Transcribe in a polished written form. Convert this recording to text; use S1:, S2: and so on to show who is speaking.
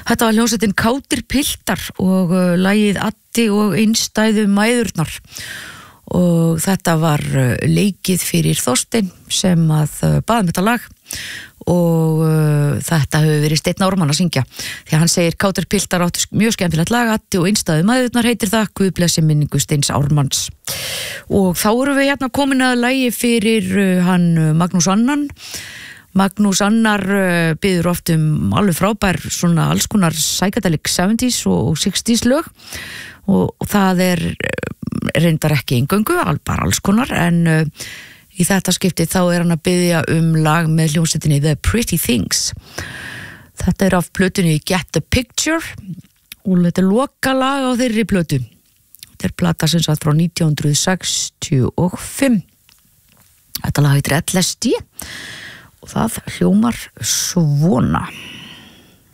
S1: Þetta var hljómsveitin Kátir piltar og lagið Addi og einstæðu mæðurnar og þetta var leikið fyrir Þorstein sem að baði þetta lag og þetta hefur verið Steinn Ármann að syngja því að hann segir Kátir piltar áttu mjög skemmtilegt lag, Addi og einstæðu mæðurnar heitir það, Guð blessi minningu Steins Ármanns. Og þá erum við hérna komin að lagi fyrir hann Magnús Annan. Magnús Annar biður oft alveg frábær svona alls konar psychedelic 70s og 60s lög og það reyndar ekki eingöngu, bara alls konar en í þetta skiptið þá hann að biðja lag með hljómsveitinni The Pretty Things. Þetta af plötunni Get the Picture og þetta lokalag á þeirri plötu. Þetta plata sem sagt frá 1965. Þetta lag heitir LSD og það hljómar svona.